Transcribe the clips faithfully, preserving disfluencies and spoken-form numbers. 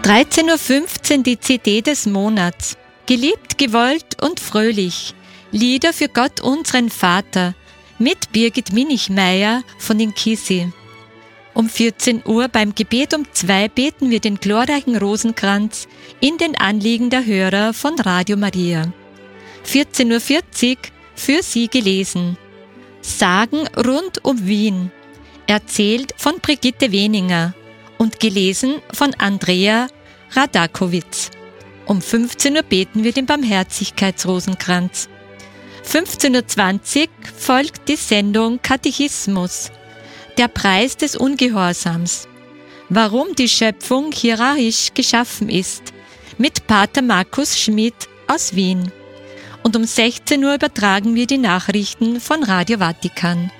dreizehn Uhr fünfzehn die C D des Monats. Geliebt, gewollt und fröhlich. Lieder für Gott unseren Vater mit Birgit Minichmeier von den Kissi. Um vierzehn Uhr beim Gebet um zwei beten wir den glorreichen Rosenkranz in den Anliegen der Hörer von Radio Maria. vierzehn Uhr vierzig für Sie gelesen. Sagen rund um Wien. Erzählt von Brigitte Weninger und gelesen von Andrea Radakowitz. Um fünfzehn Uhr beten wir den Barmherzigkeitsrosenkranz. fünfzehn Uhr zwanzig folgt die Sendung Katechismus. Der Preis des Ungehorsams. Warum die Schöpfung hierarchisch geschaffen ist. Mit Pater Markus Schmidt aus Wien. Und um sechzehn Uhr übertragen wir die Nachrichten von Radio Vatikan.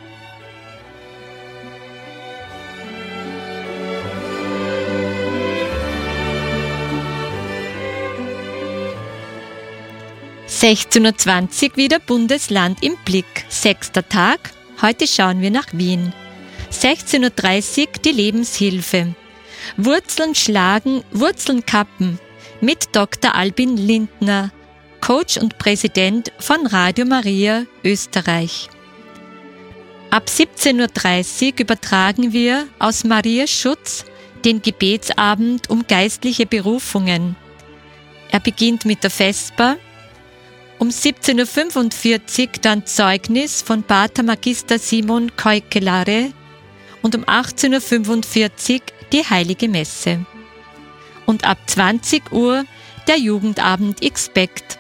sechzehn Uhr zwanzig wieder Bundesland im Blick. Sechster Tag. Heute schauen wir nach Wien. sechzehn Uhr dreißig die Lebenshilfe. Wurzeln schlagen, Wurzeln kappen. Mit Doktor Albin Lindner, Coach und Präsident von Radio Maria Österreich. Ab siebzehn Uhr dreißig übertragen wir aus Marias Schutz den Gebetsabend um geistliche Berufungen. Er beginnt mit der Vesper. Um siebzehn Uhr fünfundvierzig dann Zeugnis von Pater Magister Simon Keukelare und um achtzehn Uhr fünfundvierzig die Heilige Messe. Und ab zwanzig Uhr der Jugendabend Expect.